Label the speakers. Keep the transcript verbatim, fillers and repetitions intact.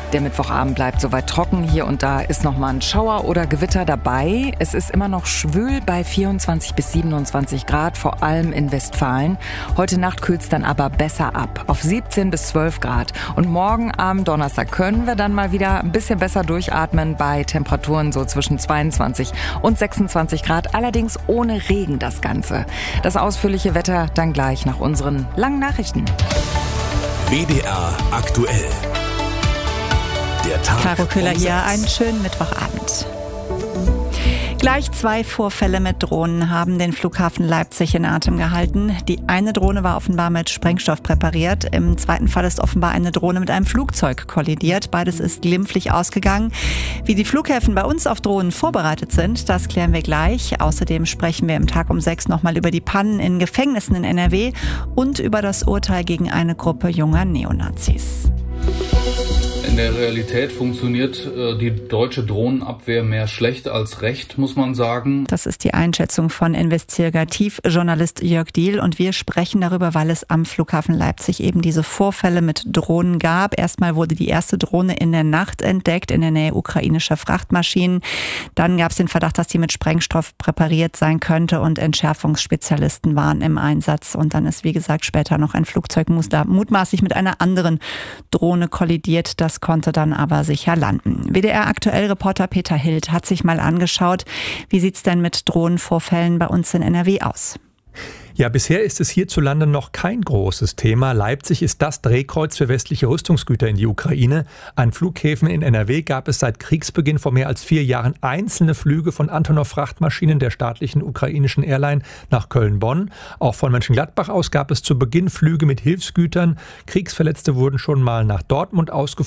Speaker 1: Der Mittwochabend bleibt soweit trocken. Hier und da ist noch mal ein Schauer oder Gewitter dabei. Es ist immer noch schwül bei vierundzwanzig bis siebenundzwanzig Grad, vor allem in Westfalen. Heute Nacht kühlt es dann aber besser ab, auf siebzehn bis zwölf Grad. Und morgen am Donnerstag können wir dann mal wieder ein bisschen besser durchatmen bei Temperaturen so zwischen zweiundzwanzig und sechsundzwanzig Grad. Allerdings ohne Regen das Ganze. Das ausführliche Wetter dann gleich nach unseren langen Nachrichten.
Speaker 2: W D R aktuell. Der Tag.
Speaker 3: Caro Köhler hier, einen schönen Mittwochabend. Gleich zwei Vorfälle mit Drohnen haben den Flughafen Leipzig in Atem gehalten. Die eine Drohne war offenbar mit Sprengstoff präpariert. Im zweiten Fall ist offenbar eine Drohne mit einem Flugzeug kollidiert. Beides ist glimpflich ausgegangen. Wie die Flughäfen bei uns auf Drohnen vorbereitet sind, das klären wir gleich. Außerdem sprechen wir im Tag um sechs nochmal über die Pannen in Gefängnissen in N R W und über das Urteil gegen eine Gruppe junger Neonazis.
Speaker 4: In der Realität funktioniert äh, die deutsche Drohnenabwehr mehr schlecht als recht, muss man sagen.
Speaker 3: Das ist die Einschätzung von Investigativjournalist Jörg Diehl und wir sprechen darüber, weil es am Flughafen Leipzig eben diese Vorfälle mit Drohnen gab. Erstmal wurde die erste Drohne in der Nacht entdeckt, in der Nähe ukrainischer Frachtmaschinen. Dann gab es den Verdacht, dass die mit Sprengstoff präpariert sein könnte und Entschärfungsspezialisten waren im Einsatz. Und dann ist, wie gesagt, später noch ein Flugzeug mutmaßlich mit einer anderen Drohne kollidiert. Das konnte dann aber sicher landen. W D R-Aktuell-Reporter Peter Hild hat sich mal angeschaut, wie sieht's denn mit Drohnenvorfällen bei uns in N R W aus?
Speaker 5: Ja, bisher ist es hierzulande noch kein großes Thema. Leipzig ist das Drehkreuz für westliche Rüstungsgüter in die Ukraine. An Flughäfen in N R W gab es seit Kriegsbeginn vor mehr als vier Jahren einzelne Flüge von Antonov-Frachtmaschinen der staatlichen ukrainischen Airline nach Köln-Bonn. Auch von Mönchengladbach aus gab es zu Beginn Flüge mit Hilfsgütern. Kriegsverletzte wurden schon mal nach Dortmund ausgeflogen.